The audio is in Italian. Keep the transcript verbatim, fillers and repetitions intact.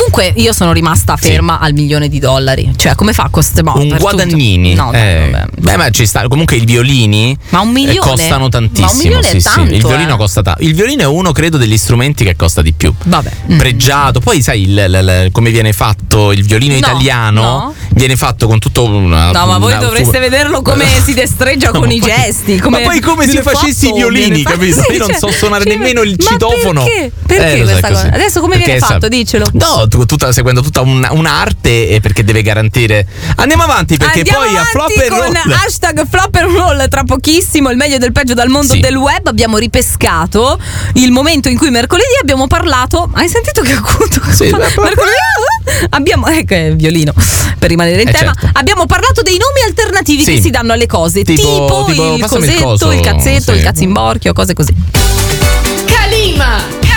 Comunque io sono rimasta ferma sì. al milione di dollari. Cioè, come fa a costare? Un Guadagnini. No, eh. vabbè. Beh, ma ci sta. Comunque i violini ma un milione? costano tantissimo. Ma un milione sì, è tanto, sì. Il violino eh. costa tanto. Il violino è uno, credo, degli strumenti che costa di più. Vabbè. Pregiato. Poi sai il, il, il, come viene fatto il violino no, italiano? No. Viene fatto con tutto una. No, ma voi una, dovreste su... vederlo come si destreggia no, con ma i poi, gesti. Come ma poi come se facessi i violini, capito? Sì, Io non so suonare cioè, nemmeno il ma citofono. Perché? Perché eh, questa cosa? Così. Adesso come perché viene fatto? Sa... Dicelo. No, tu, tutta, seguendo tutta un, un'arte perché deve garantire. Andiamo avanti perché Andiamo poi avanti a flop and roll. con hashtag flop and roll tra pochissimo, il meglio del peggio dal mondo sì. del web. Abbiamo ripescato il momento in cui mercoledì abbiamo parlato. Hai sentito che acuto? Sì, mercoledì abbiamo ecco il violino per rimanere in eh tema. certo. Abbiamo parlato dei nomi alternativi sì. che si danno alle cose, tipo, tipo, tipo il passami il cosetto, coso, il cazzetto, sì. il cazzimborchio, cose così. Calima,